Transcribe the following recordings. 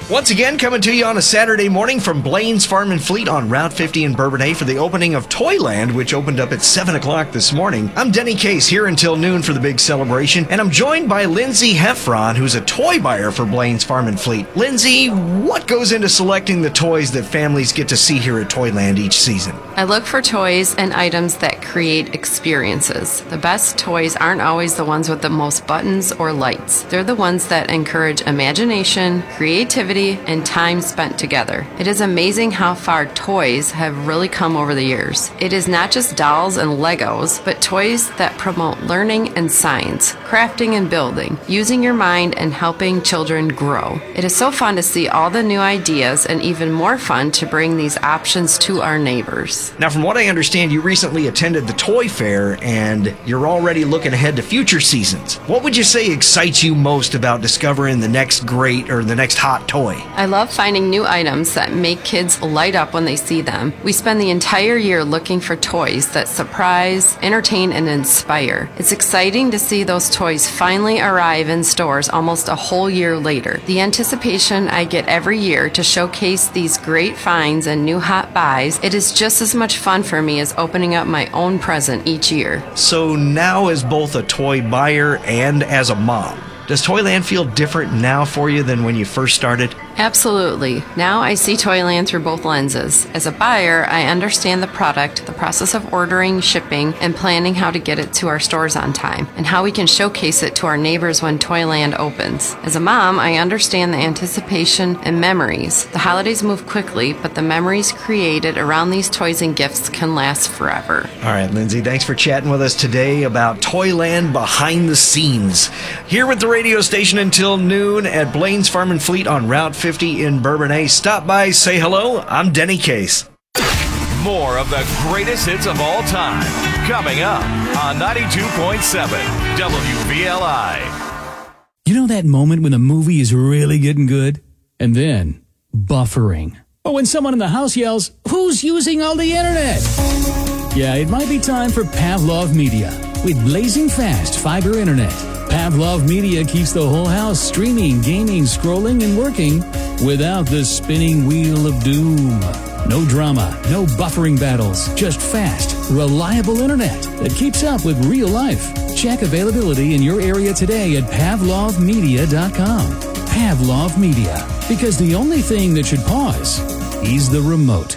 Once again, coming to you on a Saturday morning from Blaine's Farm and Fleet on Route 50 in Bourbonnais for the opening of Toyland, which opened up at 7 o'clock this morning. I'm Denny Case here until noon for the big celebration, and I'm joined by Lindsay Heffron, who's a toy buyer for Blaine's Farm and Fleet. Lindsay, what goes into selecting the toys that families get to see here at Toyland each season? I look for toys and items that create experiences. The best toys aren't always the ones with the most buttons or lights. They're the ones that encourage imagination, creativity, and time spent together. It is amazing how far toys have really come over the years. It is not just dolls and Legos, but toys that promote learning and science, crafting and building, using your mind and helping children grow. It is so fun to see all the new ideas and even more fun to bring these options to our neighbors. Now, from what I understand, you recently attended the Toy Fair and you're already looking ahead to future seasons. What would you say excites you most about discovering the next great or the next hot toy? I love finding new items that make kids light up when they see them. We spend the entire year looking for toys that surprise, entertain, and inspire. It's exciting to see those toys finally arrive in stores almost a whole year later. The anticipation I get every year to showcase these great finds and new hot buys, it is just as much fun for me as opening up my own present each year. So now, as both a toy buyer and as a mom, does Toyland feel different now for you than when you first started? Absolutely. Now I see Toyland through both lenses. As a buyer, I understand the product, the process of ordering, shipping, and planning how to get it to our stores on time, and how we can showcase it to our neighbors when Toyland opens. As a mom, I understand the anticipation and memories. The holidays move quickly, but the memories created around these toys and gifts can last forever. All right, Lindsay, thanks for chatting with us today about Toyland behind the scenes. Here with the radio station until noon at Blaine's Farm and Fleet on Route 50 in Bourbonnais. Stop by, say hello. I'm Denny Case. More of the greatest hits of all time coming up on 92.7 WVLI. You know that moment when a movie is really getting good? And then, buffering. Or when someone in the house yells, "Who's using all the internet?" Yeah, it might be time for Pavlov Media. With blazing fast fiber internet, Pavlov Media keeps the whole house streaming, gaming, scrolling, and working without the spinning wheel of doom. No drama, no buffering battles, just fast, reliable internet that keeps up with real life. Check availability in your area today at PavlovMedia.com. Pavlov Media, because the only thing that should pause is the remote.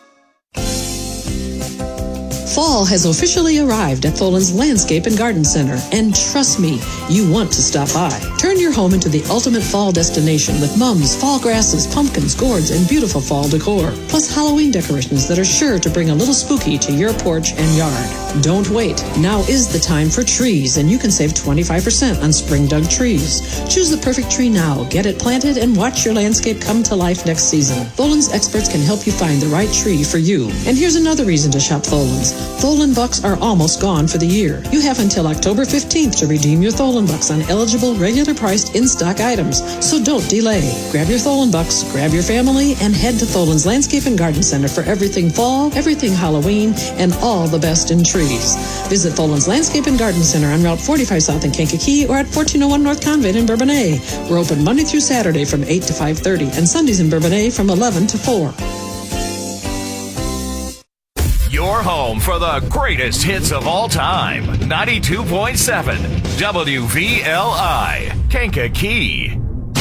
Fall has officially arrived at Tholen's Landscape and Garden Center, and trust me, you want to stop by. Turn your home into the ultimate fall destination with mums, fall grasses, pumpkins, gourds, and beautiful fall decor, plus Halloween decorations that are sure to bring a little spooky to your porch and yard. Don't wait. Now is the time for trees, and you can save 25% on spring dug trees. Choose the perfect tree now, get it planted, and watch your landscape come to life next season. Tholen's experts can help you find the right tree for you. And here's another reason to shop Tholen's. Tholen Bucks are almost gone for the year. You have until October 15th to redeem your Tholen Bucks on eligible, regular-priced, in-stock items. So don't delay. Grab your Tholen Bucks, grab your family, and head to Tholen's Landscape and Garden Center for everything fall, everything Halloween, and all the best in trees. Visit Tholen's Landscape and Garden Center on Route 45 South in Kankakee or at 1401 North Convent in Bourbonnais. We're open Monday through Saturday from 8 to 5:30 and Sundays in Bourbonnais from 11 to 4. Your home for the greatest hits of all time. 92.7 WVLI, Kankakee.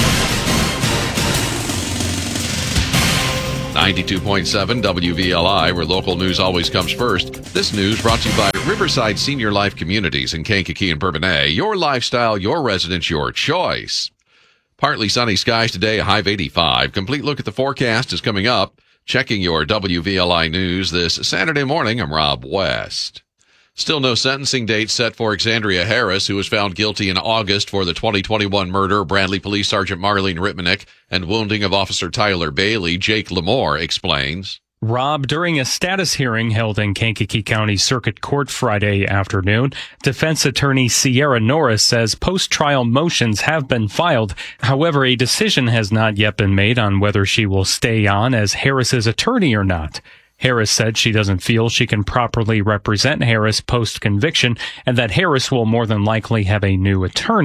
92.7 WVLI, where local news always comes first. This news brought to you by Riverside Senior Life Communities in Kankakee and Bourbonnais. Your lifestyle, your residence, your choice. Partly sunny skies today, a high of 85. Complete look at the forecast is coming up. Checking your WVLI news this Saturday morning, I'm Rob West. Still no sentencing date set for Exandria Harris, who was found guilty in August for the 2021 murder of Bradley Police Sergeant Marlene Rittmanick and wounding of Officer Tyler Bailey. Jake Lamore explains. Rob, during a status hearing held in Kankakee County Circuit Court Friday afternoon, defense attorney Sierra Norris says post-trial motions have been filed. However, a decision has not yet been made on whether she will stay on as Harris's attorney or not. Harris said she doesn't feel she can properly represent Harris post-conviction and that Harris will more than likely have a new attorney.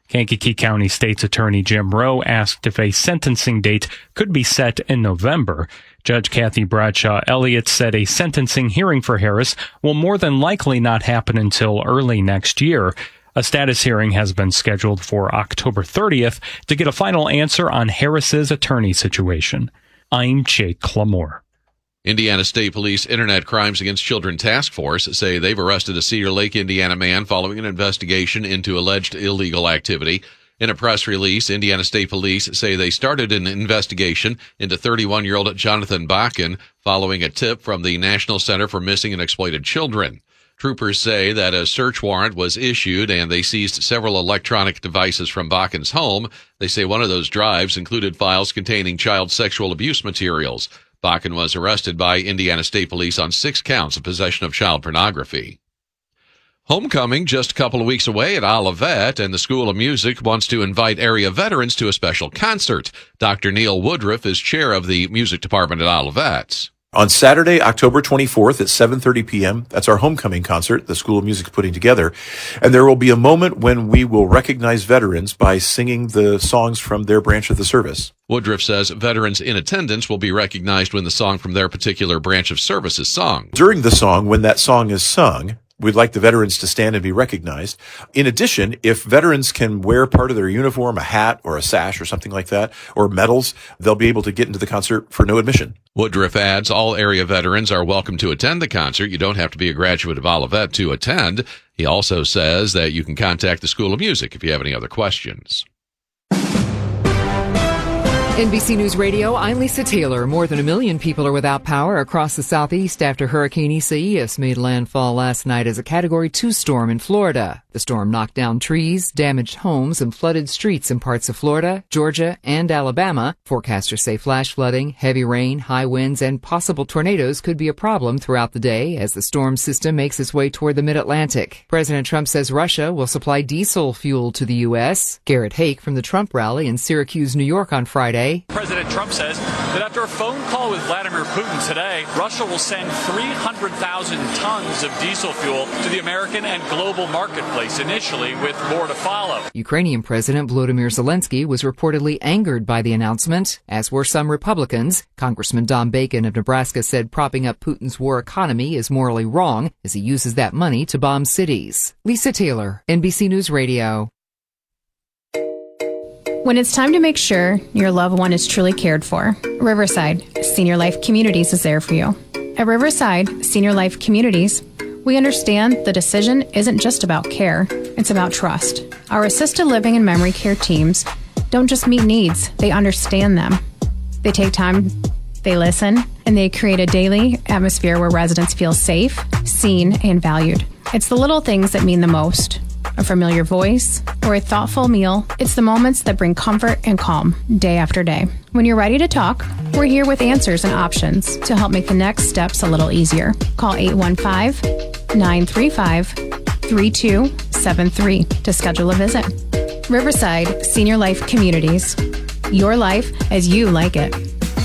Kankakee County State's Attorney Jim Rowe asked if a sentencing date could be set in November. Judge Kathy Bradshaw Elliott said a sentencing hearing for Harris will more than likely not happen until early next year. A status hearing has been scheduled for October 30th to get a final answer on Harris's attorney situation. I'm Jake Clamore. Indiana State Police Internet Crimes Against Children Task Force say they've arrested a Cedar Lake, Indiana man following an investigation into alleged illegal activity. In a press release, Indiana State Police say they started an investigation into 31-year-old Jonathan Bakken following a tip from the National Center for Missing and Exploited Children. Troopers say that a search warrant was issued and they seized several electronic devices from Bakken's home. They say one of those drives included files containing child sexual abuse materials. Bakken was arrested by Indiana State Police on 6 counts of possession of child pornography. Homecoming just a couple of weeks away at Olivet, and the School of Music wants to invite area veterans to a special concert. Dr. Neil Woodruff is chair of the music department at Olivet. On Saturday, October 24th at 7:30 p.m., that's our homecoming concert the School of Music's putting together. And there will be a moment when we will recognize veterans by singing the songs from their branch of the service. Woodruff says veterans in attendance will be recognized when the song from their particular branch of service is sung. During the song, when that song is sung, we'd like the veterans to stand and be recognized. In addition, if veterans can wear part of their uniform, a hat or a sash or something like that, or medals, they'll be able to get into the concert for no admission. Woodruff adds all area veterans are welcome to attend the concert. You don't have to be a graduate of Olivet to attend. He also says that you can contact the School of Music if you have any other questions. NBC News Radio, I'm Lisa Taylor. More than 1 million people are without power across the southeast after Hurricane Isaias made landfall last night as a Category 2 storm in Florida. The storm knocked down trees, damaged homes, and flooded streets in parts of Florida, Georgia, and Alabama. Forecasters say flash flooding, heavy rain, high winds, and possible tornadoes could be a problem throughout the day as the storm system makes its way toward the mid-Atlantic. President Trump says Russia will supply diesel fuel to the U.S. Garrett Hake from the Trump rally in Syracuse, New York on Friday. President Trump says that after a phone call with Vladimir Putin today, Russia will send 300,000 tons of diesel fuel to the American and global marketplace initially, with more to follow. Ukrainian President Volodymyr Zelensky was reportedly angered by the announcement, as were some Republicans. Congressman Don Bacon of Nebraska said propping up Putin's war economy is morally wrong as he uses that money to bomb cities. Lisa Taylor, NBC News Radio. When it's time to make sure your loved one is truly cared for, Riverside Senior Life Communities is there for you. At Riverside Senior Life Communities, we understand the decision isn't just about care, it's about trust. Our assisted living and memory care teams don't just meet needs, they understand them. They take time, they listen, and they create a daily atmosphere where residents feel safe, seen, and valued. It's the little things that mean the most. A familiar voice, or a thoughtful meal. It's the moments that bring comfort and calm day after day. When you're ready to talk, we're here with answers and options to help make the next steps a little easier. Call 815-935-3273 to schedule a visit. Riverside Senior Life Communities. Your life as you like it.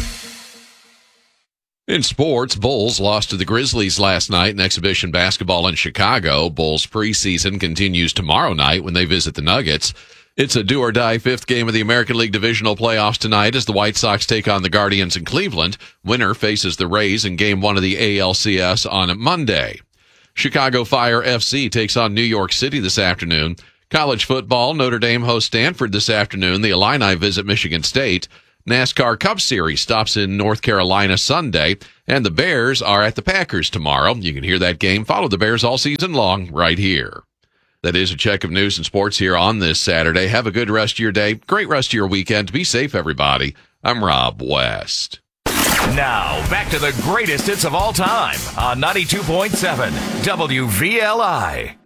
In sports, Bulls lost to the Grizzlies last night in exhibition basketball in Chicago. Bulls preseason continues tomorrow night when they visit the Nuggets. It's a do-or-die 5th game of the American League Divisional Playoffs tonight as the White Sox take on the Guardians in Cleveland. Winner faces the Rays in Game 1 of the ALCS on Monday. Chicago Fire FC takes on New York City this afternoon. College football, Notre Dame hosts Stanford this afternoon. The Illini visit Michigan State. NASCAR Cup Series stops in North Carolina Sunday, and the Bears are at the Packers tomorrow. You can hear that game. Follow the Bears all season long right here. That is a check of news and sports here on this Saturday. Have a good rest of your day. Great rest of your weekend. Be safe, everybody. I'm Rob West. Now, back to the greatest hits of all time on 92.7 WVLI.